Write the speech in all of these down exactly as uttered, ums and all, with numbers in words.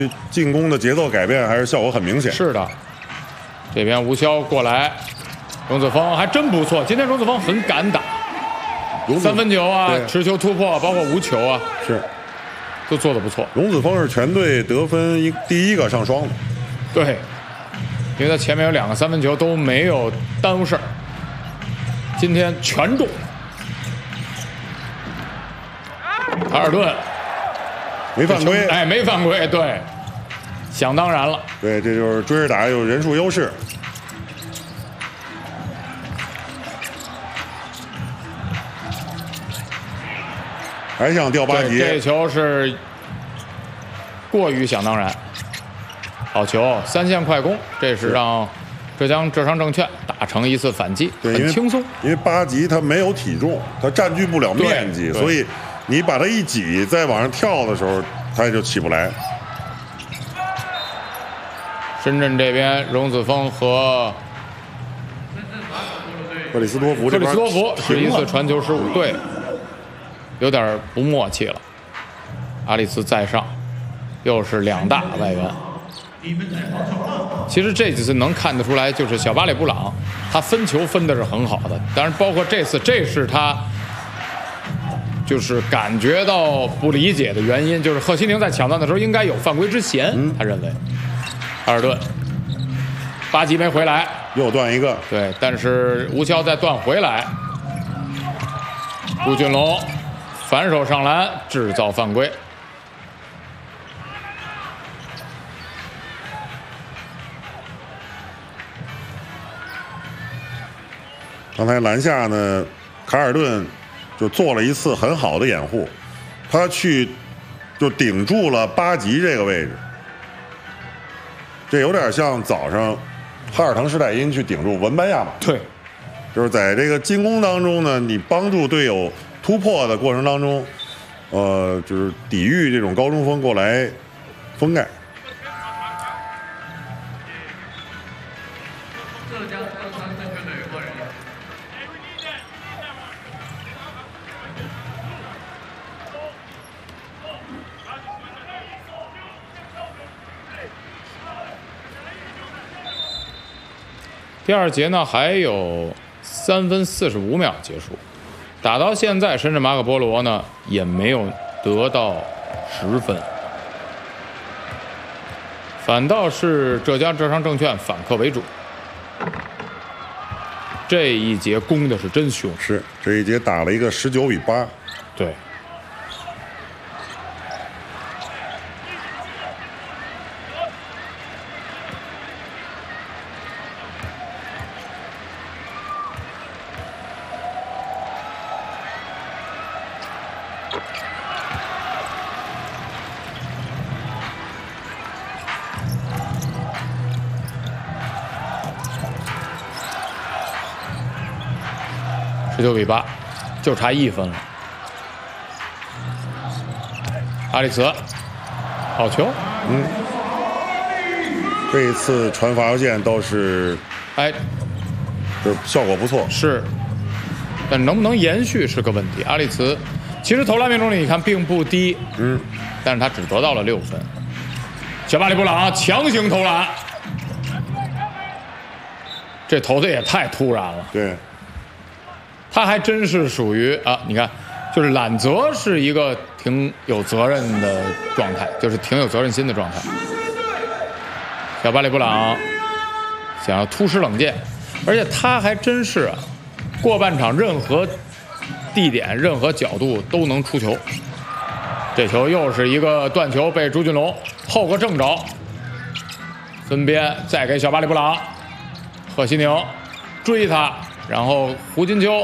进攻的节奏改变还是效果很明显。 是的，这边吴潇过来，荣子峰还真不错。今天荣子峰很敢打，三分球啊，持球突破，包括无球啊， 是都做得不错。 荣子峰是全队得分一第一个上双的， 对，因为他前面有两个三分球都没有耽误事儿，今天全中。卡尔顿没犯规， 哎，没犯规，对，想当然了。 对，这就是追着打有人数优势。还想掉八级， 这球是过于想当然。好球，三线快攻，这是让浙江浙商证券打成一次反击，很轻松。 因为八级他没有体重，他占据不了面积，所以你把它一挤，再往上跳的时候，他就起不来。 深圳这边，荣子峰和克里斯托弗， 克里斯托弗是一次传球失误，对，有点不默契了。阿里茨在上，又是两大外援。其实这几次能看得出来，就是小巴里布朗他分球分的是很好的，当然包括这次，这是他就是感觉到不理解的原因，就是贺西宁在抢断的时候应该有犯规之嫌，嗯、他认为。卡尔顿，巴吉没回来， 又断一个， 对，但是吴潇再断回来，朱俊龙反手上篮制造犯规。 刚才篮下呢，卡尔顿就做了一次很好的掩护，他去就顶住了巴吉这个位置，这有点像早上哈尔滕施泰因去顶住文班亚马。 对， 就是在这个进攻当中呢，你帮助队友突破的过程当中，呃，就是抵御这种高中锋过来封盖。 第二节呢还有三分四十五秒结束，打到现在，深圳马可波罗呢也没有得到十分，反倒是浙江浙商证券反客为主。这一节攻的是真凶， 是这一节打了一个十九比八， 对。十九比八，就差一分了。阿里茨，好球， 嗯，这一次传罚球线都是， 哎， 就效果不错， 是，但能不能延续是个问题。阿里茨其实投篮命中率你看并不低， 嗯， 但是他只得到了六分。小巴里布朗强行投篮，这投的也太突然了， 对。 他还真是属于啊，你看，就是揽责是一个挺有责任的状态，就是挺有责任心的状态。小巴里布朗想要突施冷箭，而且他还真是啊，过半场任何地点、任何角度都能出球。这球又是一个断球，被朱俊龙后个正着，分边再给小巴里布朗，贺西宁追他。然后胡金秋，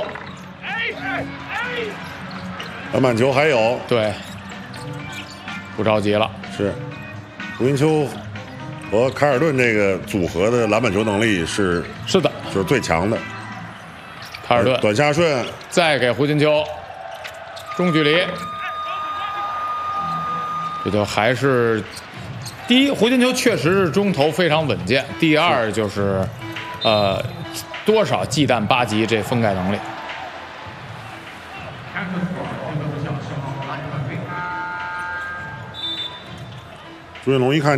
篮板球还有， 对，不着急了。 是，胡金秋和凯尔顿这个组合的篮板球能力是是的， 就是最强的。 凯尔顿短下顺， 再给胡金秋，中距离，这就还是第一，胡金秋确实是中投非常稳健。第二就是，呃。多少忌惮巴吉这封盖能力？ 朱云龙一看。